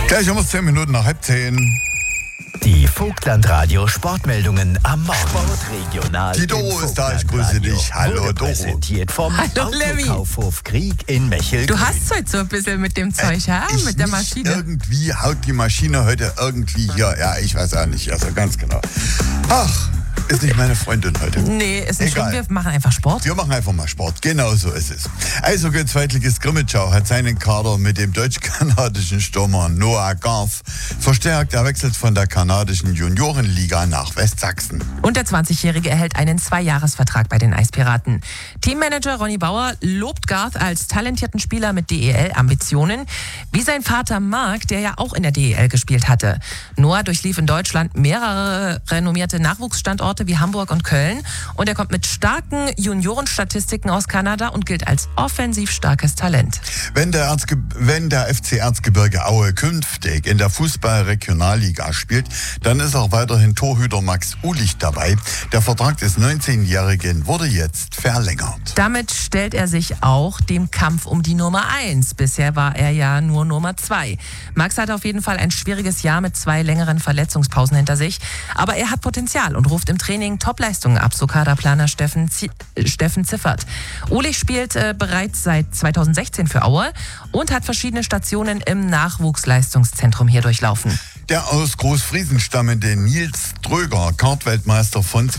Gleich haben wir 10 Minuten nach 9:30. Die Vogtland-Radio Sportmeldungen am Morgen. Sportregional. Die Doro ist da, ich grüße dich. Hallo Doro. Präsentiert vom Autokaufhof Krieg in Mechelgrün. Du hast heute so ein bisschen mit dem Zeug, ja? Mit der Maschine. Irgendwie haut die Maschine heute irgendwie hier. Ja, ich weiß auch nicht, also ganz genau. Ach, ist nicht meine Freundin heute. Nee, ist nicht Egal. schlimm, wir machen einfach Sport. Wir machen einfach mal Sport, genau so ist es. Eishockey-Zweitligist Grimmitschau hat seinen Kader mit dem deutsch-kanadischen Stürmer Noah Garth verstärkt. Er wechselt von der kanadischen Juniorenliga nach Westsachsen. Und der 20-Jährige erhält einen 2-Jahres-Vertrag bei den Eispiraten. Teammanager Ronny Bauer lobt Garth als talentierten Spieler mit DEL-Ambitionen, wie sein Vater Marc, der ja auch in der DEL gespielt hatte. Noah durchlief in Deutschland mehrere renommierte Nachwuchsstandorte wie Hamburg und Köln und er kommt mit starken Juniorenstatistiken aus Kanada und gilt als offensiv starkes Talent. Wenn der FC Erzgebirge Aue künftig in der Fußball-Regionalliga spielt, dann ist auch weiterhin Torhüter Max Ulich dabei. Der Vertrag des 19-Jährigen wurde jetzt verlängert. Damit stellt er sich auch dem Kampf um die Nummer 1. Bisher war er ja nur Nummer 2. Max hat auf jeden Fall ein schwieriges Jahr mit 2 längeren Verletzungspausen hinter sich. Aber er hat Potenzial und ruft im Training Topleistungen ab, so Kaderplaner Steffen Ziffert. Ulich spielt bereits seit 2016 für Aue und hat verschiedene Stationen im Nachwuchsleistungszentrum hier durchlaufen. Der aus Großfriesen stammende Nils Dröger, Kartweltmeister von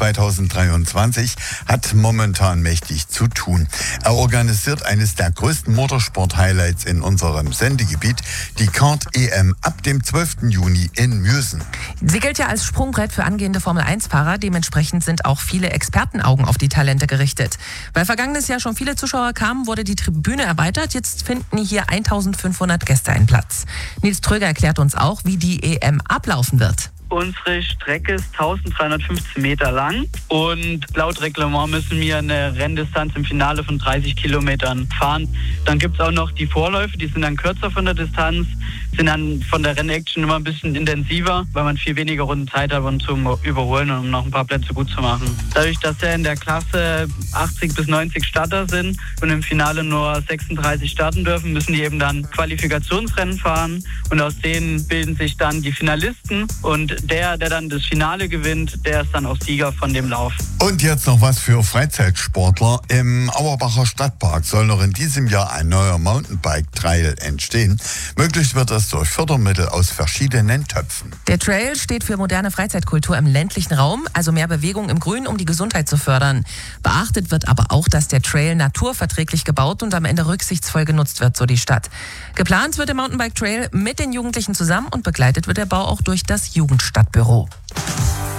2023, hat momentan mächtig zu tun. Er organisiert eines der größten Motorsport-Highlights in unserem Sendegebiet, die Kart-EM ab dem 12. Juni in Müsen. Sie gilt ja als Sprungbrett für angehende Formel-1-Fahrer. Dementsprechend sind auch viele Expertenaugen auf die Talente gerichtet. Weil vergangenes Jahr schon viele Zuschauer kamen, wurde die Tribüne erweitert. Jetzt finden hier 1500 Gäste einen Platz. Nils Dröger erklärt uns auch, wie die EM ablaufen wird. Unsere Strecke ist 1315 Meter lang und laut Reglement müssen wir eine Renndistanz im Finale von 30 Kilometern fahren. Dann gibt es auch noch die Vorläufe, die sind dann kürzer von der Distanz, sind dann von der Rennaction immer ein bisschen intensiver, weil man viel weniger Runden Zeit hat, um zu überholen und um noch ein paar Plätze gut zu machen. Dadurch, dass ja in der Klasse 80 bis 90 Starter sind und im Finale nur 36 starten dürfen, müssen die eben dann Qualifikationsrennen fahren und aus denen bilden sich dann die Finalisten und der dann das Finale gewinnt, der ist dann auch Sieger von dem Lauf. Und jetzt noch was für Freizeitsportler. Im Auerbacher Stadtpark soll noch in diesem Jahr ein neuer Mountainbike-Trail entstehen. Möglich wird das durch Fördermittel aus verschiedenen Töpfen. Der Trail steht für moderne Freizeitkultur im ländlichen Raum, also mehr Bewegung im Grün, um die Gesundheit zu fördern. Beachtet wird aber auch, dass der Trail naturverträglich gebaut und am Ende rücksichtsvoll genutzt wird, so die Stadt. Geplant wird der Mountainbike-Trail mit den Jugendlichen zusammen und begleitet wird der Bau auch durch das Jugendstadtbüro.